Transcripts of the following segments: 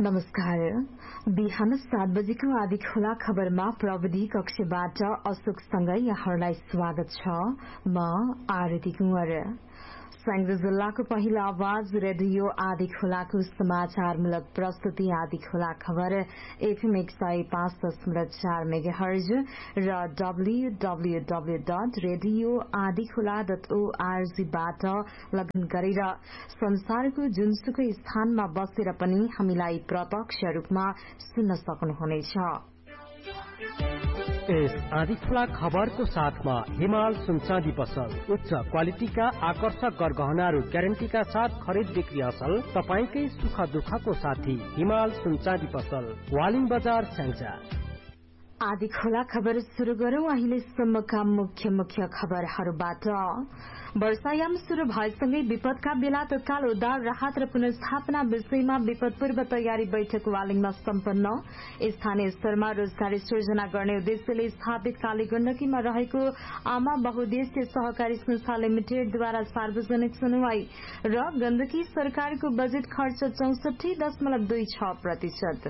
नमस्कार। बिहान 7 बजेको आदि खोला खबरमा प्रविधि कक्षबाट अशोकसँगै यहाँहरूलाई स्वागत छ। म आरती कुंवर। संगै जिल्लाको पहिलो आवाज रेडियो आदि खोलाको समाचारमूलक प्रस्तुति आदि खोला खबर एफएम 105.4 मेगाहर्ज र www.radioadikhola.org बाट लगइन गरेर संसारको जुनसुकै स्थानमा बसेर पनि हामीलाई प्रत्यक्ष रूपमा सुन्न सक्नुहुनेछ। यस आदि खोला खबरको साथमा हिमाल सुनचाँदी पसल उच्च क्वालिटीका आकर्षक गरगहनाहरू ग्यारेन्टीका साथ खरिद बिक्री असल तपाईकै सुख दुःखको साथी हिमाल सुनचाँदी पसल वालिङ बजार स्याङ्जा। आदि खोला खबर शुरू गरौं अहिलेसम्मका मुख्य खबरहरूबाट। वर्षायाम शुरू भएसँगै विपदका बेला तत्काल उद्धार राहत र पुनर्स्थापना विषयमा विपद पूर्व तयारी बैठक वालिङमा सम्पन्न। स्थानीय स्तरमा रोजगारी सृजना गर्ने उद्देश्यले स्थापित कालीगण्डकीमा रहेको आमा बहुद्देश्य सहकारी संस्था लिमिटेडद्वारा सार्वजनिक सुनवाई र गण्डकी सरकारको बजेट खर्च 64.26%।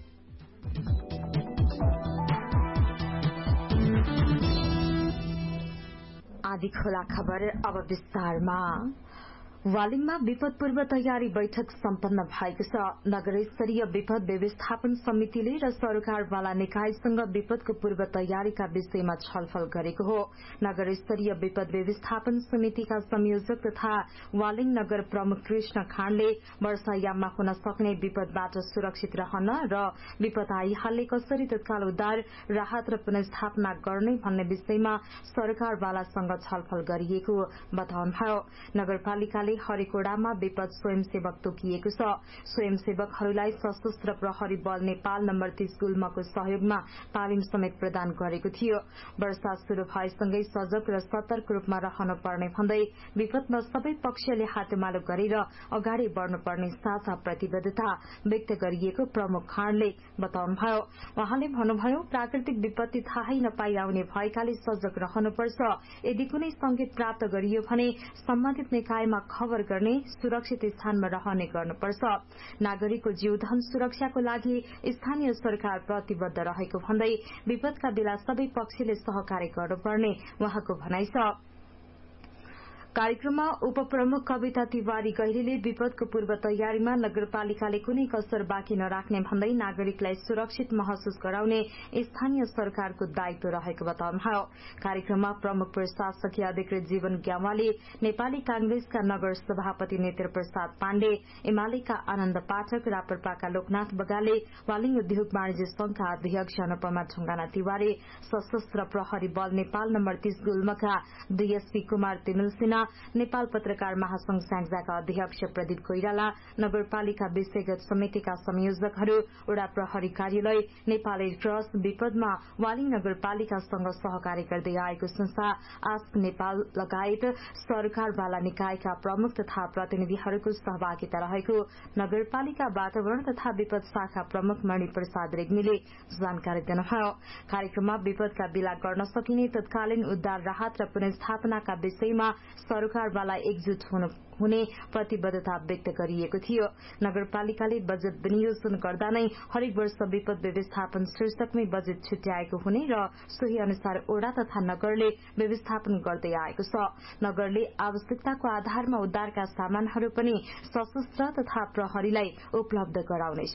आदि खोला खबर अब विस्तारमा। वालिङमा विपद पूर्व तयारी बैठक सम्पन्न भएको छ। नगर स्तरीय विपद व्यवस्थापन समितिले र सरकारवाला निकायसँग विपदको पूर्व तयारीका विषयमा छलफल गरेको हो। नगर स्तरीय विपद व्यवस्थापन समितिका संयोजक तथा वालिङ नगर प्रमुख कृष्ण खाँडले वर्षायाममा हुन सक्ने विपदबाट सुरक्षित रहन र विपद आइहाल्ने कसरी तत्काल उद्धार राहत र पुनर्स्थापना गर्ने भन्ने विषयमा सरकारवालासँग छलफल गरिएको बताउनुभयो। नगरपालिकाले हरेकोडामा विपद स्वयंसेवक तोकिएको छ। स्वयंसेवकहरूलाई सशस्त्र प्रहरी बल नेपाल नम्बर 30 गुल्मको सहयोगमा तालिम समेत प्रदान गरेको थियो। वर्षा शुरू भएसँगै सजग र सतर्क रूपमा रहनुपर्ने भन्दै विपदमा सबै पक्षले हातेमालो गरेर अगाडि बढ़नुपर्ने साझा प्रतिबद्धता व्यक्त गरिएको प्रमुख खाँडले बताउनुभयो। उहाँले भन्नुभयो, प्राकृतिक विपत्ति थाहै नपाई आउने भएकाले सजग रहनुपर्छ। यदि कुनै संकेत प्राप्त गरियो भने सम्बन्धित निकायमा खबर गर्ने, सुरक्षित स्थानमा रहने गर्नुपर्छ। नागरिकको जीवधन सुरक्षाको लागि स्थानीय सरकार प्रतिबद्ध रहेको भन्दै विपदका बेला सबै पक्षले सहकार्य गर्नुपर्ने उहाँको भनाइ छ। कार्यक्रममा उपप्रमुख कविता तिवारी गैरीले विपदको पूर्व तयारीमा नगरपालिकाले कुनै कसर बाँकी नराख्ने भन्दै नागरिकलाई सुरक्षित महसुस गराउने स्थानीय सरकारको दायित्व रहेको बताउनुभयो। कार्यक्रममा प्रमुख प्रशासकीय अधिकृत जीवन ग्यावाली, नेपाली कांग्रेसका नगर सभापति नेत्र प्रसाद पाण्डे, एमालेका आनन्द पाठक, राप्रपाका लोकनाथ बगाले, वालिङ उद्योग वाणिज्य संघका अध्यक्ष अनुपमा ढुंगाना तिवारी, सशस्त्र प्रहरी बल नेपाल नम्बर 30 गुल्मका डीएसपी कुमार तिमिल सिन्हा, नेपाल पत्रकार महासंघ स्याङ्जाका अध्यक्ष प्रदीप कोइराला, नगरपालिका विषयगत समितिका संयोजकहरू, वडा प्रहरी कार्यालय, नेपाल रेड क्रस, विपदमा वालिङ नगरपालिकासँग सहकार्य गर्दै आएको संस्था आस्क नेपाल लगायत सरकारवाला निकायका प्रमुख तथा प्रतिनिधिहरूको सहभागिता रहेको नगरपालिका वातावरण तथा विपद शाखा प्रमुख मणि प्रसाद रेग्मीले जानकारी दिनुभयो। कार्यक्रममा विपदका बेला गर्न सकिने तत्कालीन उद्धार राहत र पुनर्स्थापनाका विषयमा सरकारवाला एकजुट हुने प्रतिबद्धता व्यक्त गरिएको थियो। नगरपालिकाले बजेट विनियोजन गर्दा नै हरेक वर्ष विपद व्यवस्थापन शीर्षकमै बजेट छुट्याएको हुने र सोही अनुसार ओडा तथा नगरले व्यवस्थापन गर्दै आएको छ। नगरले आवश्यकताको आधारमा उद्धारका सामानहरू पनि सशस्त्र तथा प्रहरीलाई उपलब्ध गराउनेछ।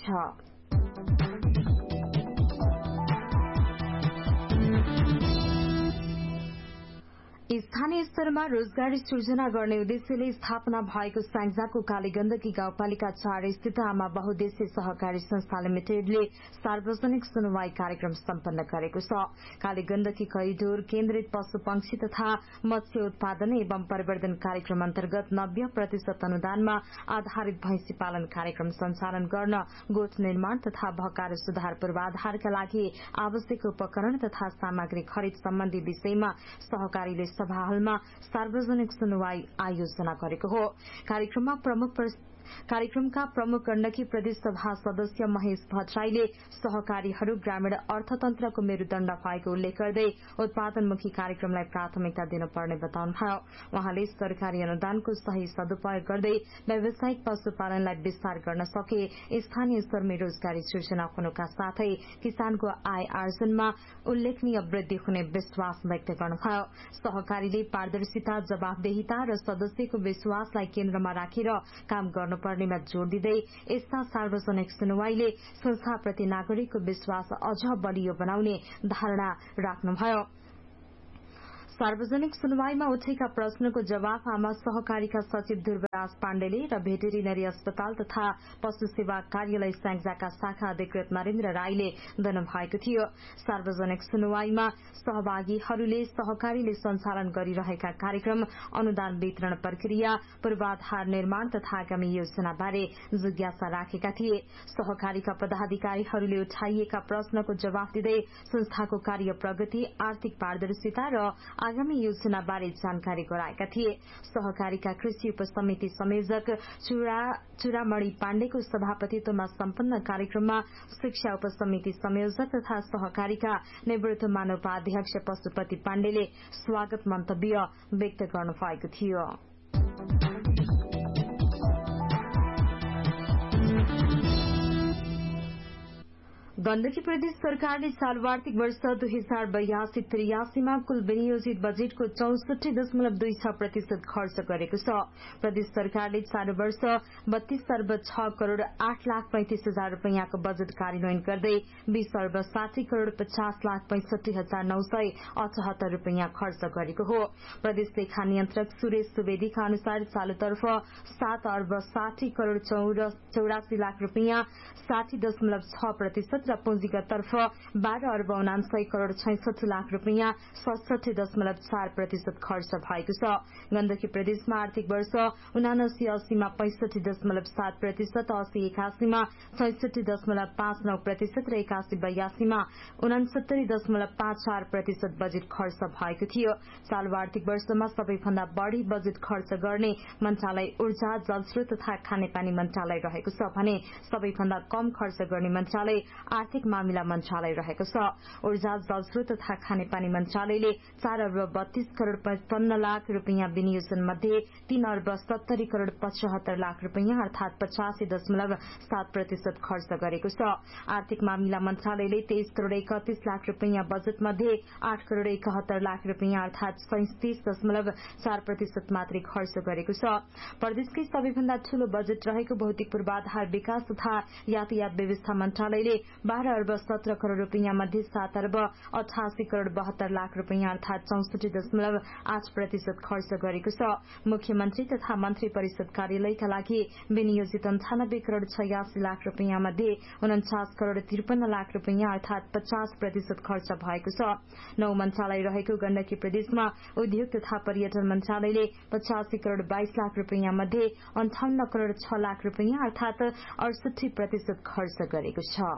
स्थानीय स्तरमा रोजगारी सृजना गर्ने उद्देश्यले स्थापना भएको स्याङ्जाको कालीगण्डकी गाउँपालिका 4 स्थित आमा बहुद्देश्य सहकारी संस्था लिमिटेडले सार्वजनिक सुनवाई कार्यक्रम सम्पन्न गरेको छ। कालीगण्डकी करिडोर केन्द्रित पशु पंक्षी तथा मत्स्य उत्पादन एवं प्रवर्धन कार्यक्रम अन्तर्गत 90% अनुदानमा आधारित भैंसी पालन कार्यक्रम सञ्चालन गर्न गोठ निर्माण तथा भकार सुधार पूर्वाधारका लागि आवश्यक उपकरण तथा सामग्री खरिद सम्बन्धी विषयमा सहकारीले सभा हलमा सार्वजनिक सुनवाई आयोजना गरेको हो। कार्यक्रममा प्रमुख कार्यक्रमका प्रमुख गण्डकी प्रदेश सभा सदस्य महेश भट्टराईले सहकारीहरू ग्रामीण अर्थतन्त्रको मेरुदण्ड भएको उल्लेख गर्दै उत्पादनमुखी कार्यक्रमलाई प्राथमिकता दिनुपर्ने बताउनुभयो। उहाँले सरकारी अनुदानको सही सदुपयोग गर्दै व्यावसायिक पशुपालनलाई विस्तार गर्न सके स्थानीय स्तरमै रोजगारी सृजना हुनुका साथै किसानको आय आर्जनमा उल्लेखनीय वृद्धि हुने विश्वास व्यक्त गर्नुभयो। सहकारीले पारदर्शिता, जवाफदेहिता र सदस्यको विश्वासलाई केन्द्रमा राखेर काम गर्नुपर्नेमा जोड़ दिँदै यस्ता सार्वजनिक सुनवाईले संस्थाप्रति नागरिकको विश्वास अझ बलियो बनाउने धारणा राख्नुभयो। सार्वजनिक सुनवाईमा उठेका प्रश्नको जवाफ आमा सहकारीका सचिव ध्रुवराज पाण्डेले र भेटेरिनरी अस्पताल तथा पशु सेवा कार्यालय स्याङ्जाका शाखा अधिकृत नरेन्द्र राईले दिनुभएको थियो। सार्वजनिक सुनवाईमा सहभागीहरूले सहकारीले सञ्चालन गरिरहेका कार्यक्रम, अनुदान वितरण प्रक्रिया, पूर्वाधार निर्माण तथा आगामी योजनाबारे जिज्ञासा राखेका थिए। सहकारीका पदाधिकारीहरूले उठाइएका प्रश्नको जवाफ दिँदै संस्थाको कार्य प्रगति, आर्थिक पारदर्शिता र आगामी योजनाबारे जानकारी गराएका थिए। सहकारीका कृषि उपसमिति संयोजक चुरामणि पाण्डेको सभापतित्वमा सम्पन्न कार्यक्रममा शिक्षा उपसमिति संयोजक तथा सहकारीका निवृत्त महानुपाध्यक्ष पशुपति पाण्डेले स्वागत मन्तव्य व्यक्त गर्नुभएको थियो। गण्डकी प्रदेश सरकारले चालू आर्थिक वर्ष 2082-83 मा कुल विनियोजित बजेटको 64.26% खर्च गरेको छ। प्रदेश सरकारले चालू वर्ष 32 अर्ब 6 करोड़ 8 लाख 35 हजार रूपियाँको बजेट कार्यान्वयन गर्दै 20 अर्ब 60 करोड़ 50 लाख 65 हजार 978 रूपियाँ खर्च गरेको हो। प्रदेश लेखा नियन्त्रक सुरेश सुवेदीका अनुसार चालूतर्फ 7 अर्ब 60 करोड़ 84 लाख रूपियाँ 60.6% र पुँजीगततर्फ 12 अर्ब 79 करोड़ 66 लाख रूपियाँ 67.4% खर्च भएको छ। गण्डकी प्रदेशमा आर्थिक वर्ष 79-80 मा 65.7%, 80-81 मा 66.59% र 81-82 मा 69.54% बजेट खर्च भएको थियो। चालू आर्थिक वर्षमा सबैभन्दा बढ़ी बजेट खर्च गर्ने मन्त्रालय ऊर्जा, जलस्रोत तथा खानेपानी मन्त्रालय रहेको छ भने सबैभन्दा कम खर्च गर्ने मन्त्रालय आर्थिक मामिला मन्त्रालय रहेको छ। ऊर्जा, जलस्रोत तथा खानेपानी मन्त्रालयले 4 अर्ब 32 करोड़ 55 लाख रूपियाँ विनियोजन मध्ये 3 अर्ब 70 करोड़ 75 लाख रूपियाँ अर्थात 85.7% खर्च गरेको छ। आर्थिक मामिला मन्त्रालयले 23 करोड़ 31 लाख रूपियाँ बजेट मध्ये 8 करोड़ 71 लाख रूपियाँ अर्थात 37.4% मात्रै खर्च गरेको छ। प्रदेशकै सबैभन्दा ठूलो बजेट रहेको भौतिक पूर्वाधार विकास तथा यातायात व्यवस्था मन्त्रालयले 12 अर्ब 17 करोड़ रूपियाँ मध्ये 7 अर्ब 88 करोड़ 72 लाख रूपियाँ अर्थात 64.8% खर्च गरेको छ। मुख्यमन्त्री तथा मन्त्री परिषद कार्यालयका लागि विनियोजित 98 करोड़ 86 लाख रूपियाँ मध्ये 49 करोड़ 53 लाख रूपियाँ अर्थात 50% खर्च भएको छ। 9 मन्त्रालय रहेको गण्डकी प्रदेशमा उद्योग तथा पर्यटन मन्त्रालयले 85 करोड़ 22 लाख रूपियाँ मध्ये 58 करोड़ 6 लाख रूपियाँ अर्थात 68% खर्च गरेको छ।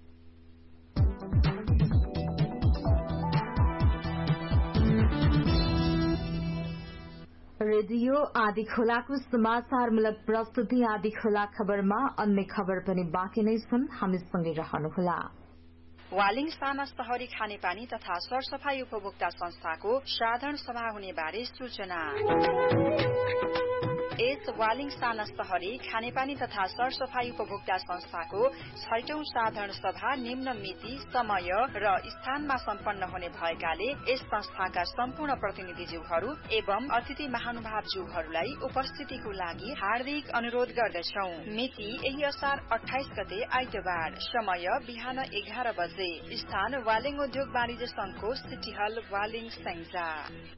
रेडियो आदि खोलाको समाचारमूलक प्रस्तुति आदि खोला खबरमा अन्य खबर पनि बाँकी नै छन्, हामीसँगै रहनुहोला। वालिङ साना शहरी खानेपानी तथा सरसफाई उपभोक्ता संस्थाको साधारण सभा हुने बारे सूचना। यस वालिङ साना शहरी खानेपानी तथा सरसफाई उपभोक्ता संस्थाको 6औं साधारण सभा निम्न मिति, समय र स्थानमा सम्पन्न हुने भएकाले यस संस्थाका सम्पूर्ण प्रतिनिधिज्यूहरू एवं अतिथि महानुभावज्यूहरूलाई उपस्थितिको लागि हार्दिक अनुरोध गर्दछौ। मिति यही असार 28 गते आइतबार, समय बिहान 11 बजे, स्थान वालिङ उद्योग वाणिज्य संघको सिटी हल वालिङ स्याङ्जा।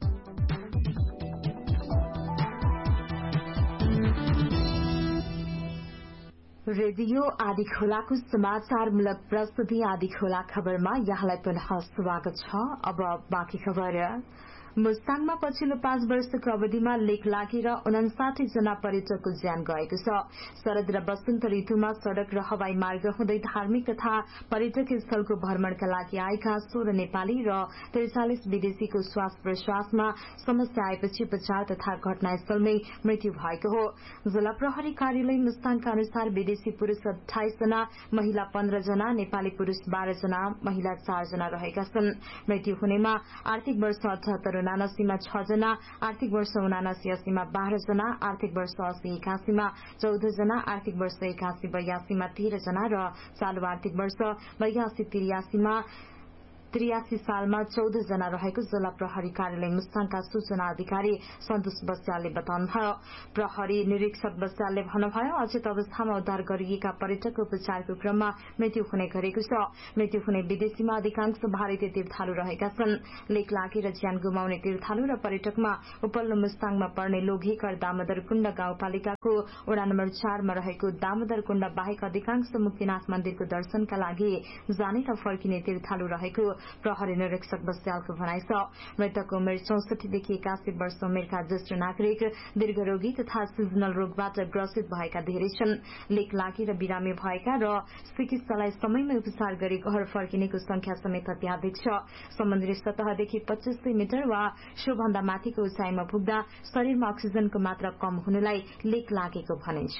रेडियो आदि खोलाको समाचारमूलक प्रस्तुति आदि खोला खबरमा यहाँलाई पुनः स्वागत छ। अब बाँकी खबर। मुस्ताङमा पछिल्लो 5 वर्षको अवधिमा लेक लागेर 59 जना पर्यटकको ज्यान गएको छ। शरद र वसन्त ऋतुमा सड़क र हवाई मार्ग हुँदै धार्मिक तथा पर्यटक स्थलको भ्रमणका लागि आएका 16 नेपाली र 43 विदेशीको श्वास प्रश्वासमा समस्या आएपछि उपचार तथा घटनास्थलमै मृत्यु भएको हो। जिल्ला प्रहरी कार्यालय मुस्ताङका अनुसार विदेशी पुरूष 28 जना, महिला 15 जना, नेपाली पुरूष 12 जना, महिला 4 जना रहेका छन्। मृत्यु हुनेमा आर्थिक वर्ष 78-79 मा 6 जना, आर्थिक वर्ष 79-80 मा 12 जना, आर्थिक वर्ष 80-81 मा 14 जना, आर्थिक वर्ष 81-82 मा 13 जना र चालू आर्थिक वर्ष 82-83 मा 83 सालमा 14 जना रहेको जिल्ला प्रहरी कार्यालय मुस्ताङका सूचना अधिकारी सन्तोष बस्यालले बताउनुभयो। प्रहरी निरीक्षक बस्यालले भन्नुभयो, अचेत अवस्थामा उद्धार गरिएका पर्यटकको उपचारको क्रममा मृत्यु हुने गरेको छ। मृत्यु हुने विदेशीमा अधिकांश भारतीय तीर्थालु रहेका छन्। लेक लागेर ज्यान गुमाउने तीर्थालु र पर्यटकमा उपल्लो मुस्ताङमा पर्ने लोघेकर दामोदर कुण्ड गाउँपालिकाको वडा नम्बर 4 मा रहेको दामोदर कुण्ड बाहेक अधिकांश मुक्तिनाथ मन्दिरको दर्शनका लागि जाने र फर्किने तीर्थालु रहेको प्रहरी निरीक्षक बस्यालको भनाइ छ। मृतकको उमेर 64 देखि 81 वर्ष उमेरका ज्येष्ठ नागरिक, दीर्घरोगी तथा सिजनल रोगबाट ग्रसित भएका धेरै छन्। लेक लागेर बिरामी भएका र चिकित्सालाई समयमै उपचार गरी घर फर्किनेको संख्या समेत अत्याधिक छ। समुद्री सतहदेखि 2500 मिटर वा सोभन्दा माथिको उचाइमा पुग्दा शरीरमा अक्सिजनको मात्रा कम हुनुलाई लेक लागेको भनिन्छ।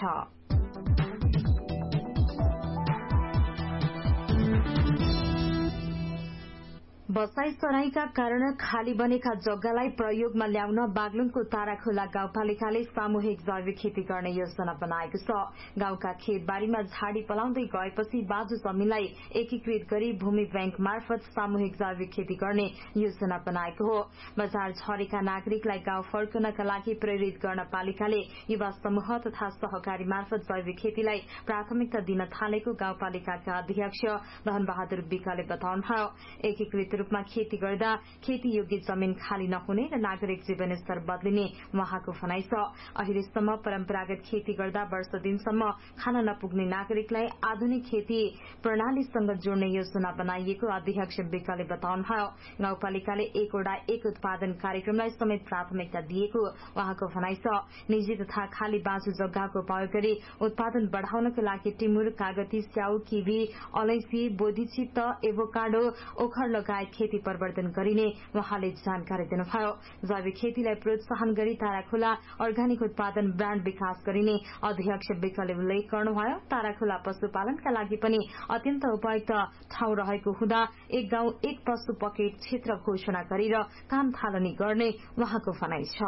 बसाई सराईका कारण खाली बनेका जग्गालाई प्रयोगमा ल्याउन बागलुङको ताराखोला गाउँपालिकाले सामूहिक जैविक खेती गर्ने योजना बनाएको छ। गाउँका खेतबारीमा झाडी पलाउँदै गएपछि बाँझो जमिनलाई एकीकृत गरी भूमि बैंक मार्फत सामूहिक जैविक खेती गर्ने योजना बनाएको हो। बजार झरेका नागरिकलाई गाउँ फर्कनका लागि प्रेरित गर्न पालिकाले युवा समूह तथा सहकारी मार्फत जैविक खेतीलाई प्राथमिकता दिन थालेको गाउँपालिकाका अध्यक्ष धनबहादुर विकले बताउनुभयो। एकीकृत रूपमा खेती गर्दा खेती योग्य जमिन खाली नहुने र नागरिक जीवनस्तर बदलिने उहाँको भनाइ छ। अहिलेसम्म परम्परागत खेती गर्दा वर्ष दिनसम्म खान नपुग्ने नागरिकलाई आधुनिक खेती प्रणालीसँग जोड्ने योजना बनाइएको अध्यक्ष विकले बताउनुभयो। गाउँपालिकाले एकवटा एक उत्पादन कार्यक्रमलाई समेत प्राथमिकता दिएको उहाँको भनाइ छ। निजी तथा खाली बाँझो जग्गाको उपयोग गरी उत्पादन बढ़ाउनको लागि टिमुर, कागती, स्याउ, किवी, अलैंची, बोधिचित्त, एभोकाडो, ओखर लगायत खेती परिवर्तन गरिने उहाँले जानकारी दिनुभयो। जैविक खेतीलाई प्रोत्साहन गरी ताराखोला अर्ग्यानिक उत्पादन ब्राण्ड विकास गरिने अध्यक्ष विकले उल्लेख गर्नुभयो। ताराखोला पशुपालनका लागि पनि अत्यन्त उपयुक्त ठाउँ रहेको हुँदा एक गाउँ एक पशु पकेट क्षेत्र घोषणा गरेर काम थालनी गर्ने उहाँको भनाइ छ।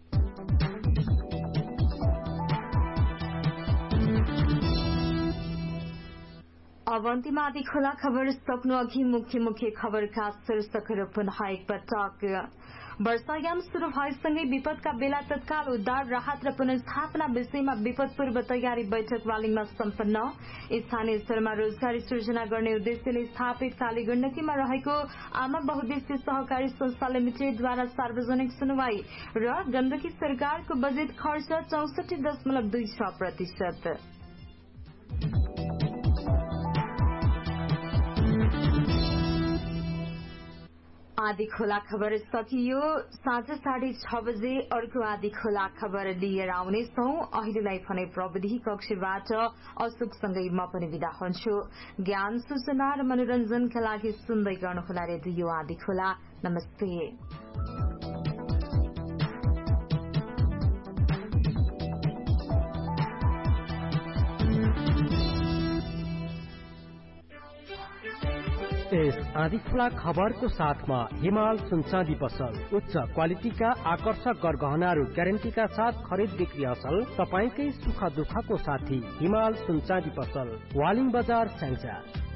अब अन्तिम आदि खोला खबर सक्नु अघि मुख्य खबरका शीर्षकहरू पुनः एकपटक। वर्षायाम शुरू भएसँगै विपदका बेला तत्काल उद्धार, राहत र पुनर्स्थापना विषयमा विपद पूर्व तयारी बैठक वालिङमा सम्पन्न। स्थानीय स्तरमा रोजगारी सृजना गर्ने उद्देश्यले स्थापित कालीगण्डकीमा रहेको आमा बहुद्देश्य सहकारी संस्था लिमिटेडद्वारा सार्वजनिक सुनवाई र गण्डकी सरकारको बजेट खर्च 64.26%। आदि खोला खबर सकियो। साँझ 6:30 बजे अर्को आदि खोला खबर लिएर आउनेछौं। अहिलेलाई भने प्रविधि कक्षबाट अशोकसँगै म पनि विदा हुन्छु। ज्ञान, सूचना र मनोरञ्जनका लागि सुन्दै गर्नुहोला रेडियो आदि खोला। नमस्ते। यस आँधीखोला खबरको साथमा हिमाल सुनचाँदी पसल उच्च क्वालिटीका आकर्षक गरगहनाहरू ग्यारेन्टीका साथ खरिद बिक्री असल। तपाईकै सुख दुःखको साथी हिमाल सुनचाँदी पसल, वालिङ बजार, स्याङ्जा।